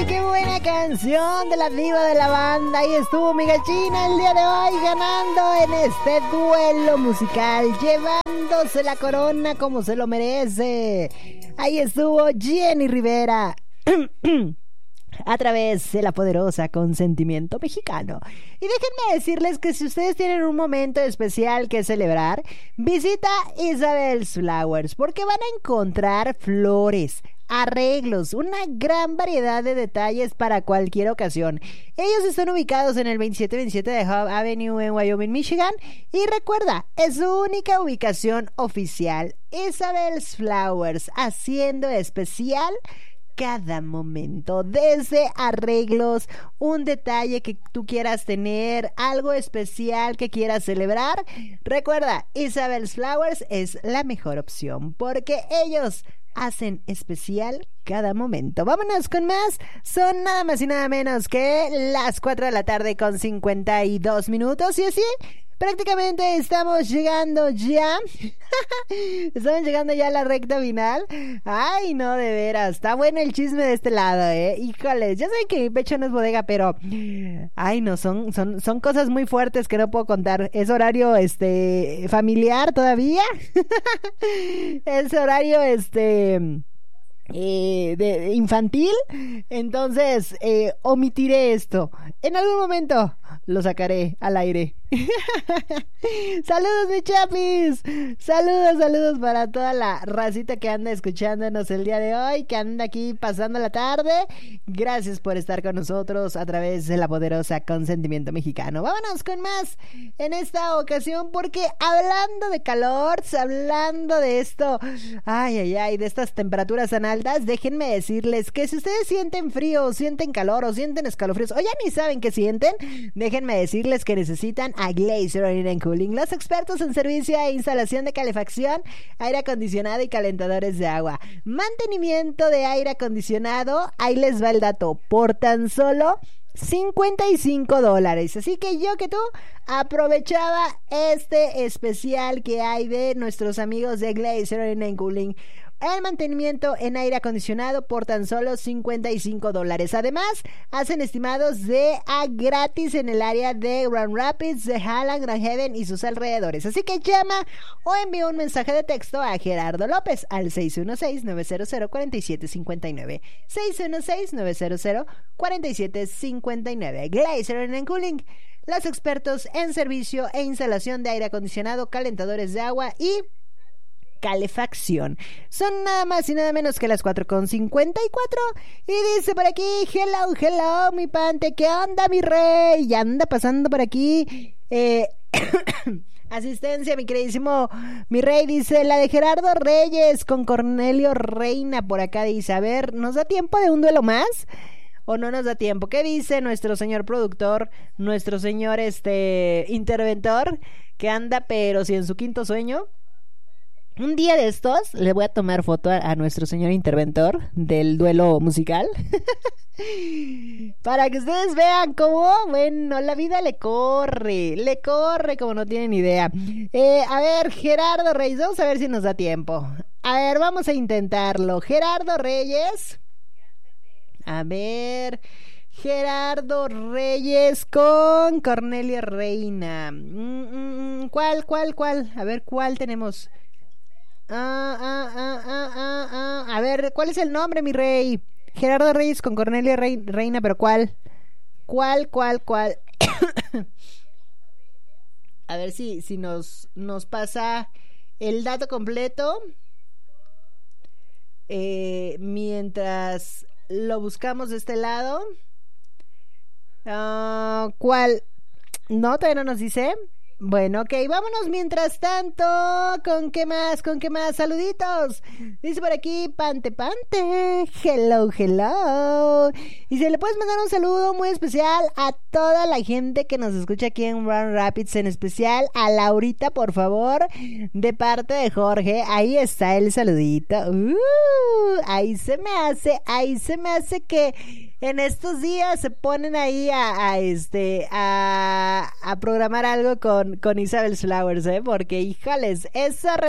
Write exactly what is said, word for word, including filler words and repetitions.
¡Ay, qué buena canción de la diva de la banda! Ahí estuvo mi gallina el día de hoy ganando en este duelo musical, llevándose la corona como se lo merece. Ahí estuvo Jenny Rivera a través de la poderosa Consentimiento Mexicano. Y déjenme decirles que si ustedes tienen un momento especial que celebrar, visita Isabel's Flowers, porque van a encontrar flores, arreglos, una gran variedad de detalles para cualquier ocasión. Ellos están ubicados en el veintisiete veintisiete de Hub Avenue en Wyoming, Michigan. Y recuerda, es su única ubicación oficial. Isabel's Flowers, haciendo especial cada momento, desde arreglos, un detalle que tú quieras tener, algo especial que quieras celebrar. Recuerda, Isabel's Flowers es la mejor opción porque ellos hacen especial cada momento. Vámonos con más. Son nada más y nada menos que las cuatro de la tarde con cincuenta y dos minutos. Y así prácticamente estamos llegando ya estamos llegando ya a la recta final. Ay, no, de veras, está bueno el chisme de este lado, eh. Híjoles, ya saben que mi pecho no es bodega, pero ay, no, son, son, son cosas muy fuertes que no puedo contar. Es horario este familiar todavía. Es horario este Eh, de, infantil. Entonces eh, omitiré esto. En algún momento lo sacaré al aire. Saludos, mi chapis. Saludos, saludos para toda la racita que anda escuchándonos el día de hoy, que anda aquí pasando la tarde. Gracias por estar con nosotros a través de la poderosa Consentimiento Mexicano. Vámonos con más en esta ocasión, porque hablando de calor, hablando de esto, ay, ay, ay, de estas temperaturas tan altas, déjenme decirles que si ustedes sienten frío, sienten calor o sienten escalofríos, o ya ni saben qué sienten, déjenme decirles que necesitan a Glacier Heating and Cooling, los expertos en servicio e instalación de calefacción, aire acondicionado y calentadores de agua. Mantenimiento de aire acondicionado, ahí les va el dato, por tan solo cincuenta y cinco dólares. Así que yo que tú aprovechaba este especial que hay de nuestros amigos de Glacier Heating and Cooling. El mantenimiento en aire acondicionado por tan solo cincuenta y cinco dólares. Además, hacen estimados de a gratis en el área de Grand Rapids, de Halland, Grand Haven y sus alrededores. Así que llama o envía un mensaje de texto a Gerardo López al seis uno seis, nueve cero cero, cuatro siete cinco nueve. seis uno seis, nueve cero cero, cuatro siete cinco nueve. Glacier and Cooling, los expertos en servicio e instalación de aire acondicionado, calentadores de agua y calefacción. Son nada más y nada menos que las cuatro con cincuenta y cuatro. Y dice por aquí, hello, hello, mi pante, ¿qué onda, mi rey? Ya anda pasando por aquí eh, asistencia, mi queridísimo mi rey. Dice, la de Gerardo Reyes con Cornelio Reina por acá. Dice, a ver, ¿nos da tiempo de un duelo más? ¿O no nos da tiempo? ¿Qué dice nuestro señor productor, nuestro señor este interventor, que anda pero si en su quinto sueño? Un día de estos le voy a tomar foto a, a nuestro señor interventor del duelo musical para que ustedes vean cómo, bueno, la vida le corre, le corre como no tienen idea. Eh, a ver, Gerardo Reyes, vamos a ver si nos da tiempo. A ver, vamos a intentarlo. Gerardo Reyes. A ver, Gerardo Reyes con Cornelia Reina. Mm, mm, ¿Cuál, cuál, cuál? A ver, ¿cuál tenemos? Ah, ah, ah, ah, ah, ah. A ver, ¿cuál es el nombre, mi rey? Gerardo Reyes con Cornelia Rey- Reina, pero ¿cuál? ¿Cuál, cuál, cuál? A ver si, si nos, nos pasa el dato completo. Eh, mientras lo buscamos de este lado. Uh, ¿Cuál? No, todavía no nos dice. Bueno, ok, vámonos mientras tanto. ¿Con qué más? ¿Con qué más? Saluditos. Dice por aquí, Pante Pante. Hello, hello. Y se le puedes mandar un saludo muy especial a toda la gente que nos escucha aquí en Grand Rapids, en especial a Laurita, por favor, de parte de Jorge. Ahí está el saludito. Uh, ahí se me hace, ahí se me hace que en estos días se ponen ahí a, a este a, a programar algo con, con Isabel's Flowers, ¿eh? Porque, híjales, esa